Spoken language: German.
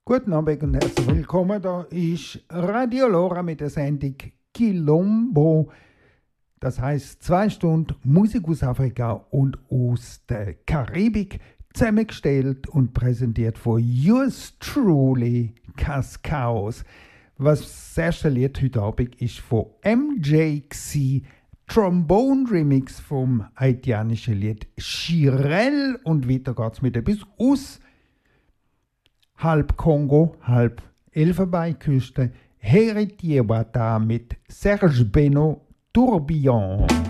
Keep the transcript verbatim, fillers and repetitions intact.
Guten Abend und herzlich willkommen. Da ist Radio Lora mit der Sendung Quilombo. Das heißt zwei Stunden Musik aus Afrika und aus der Karibik, zusammengestellt und präsentiert von yours truly, Cascaos. Was das erste Lied heute Abend ist von M J X, Trombone Remix vom haitianischen Lied Chirel. Und weiter geht's mit etwas aus halb Kongo, halb Elfenbeinküste. Héritier Wata mit Serge Beno Tourbillon.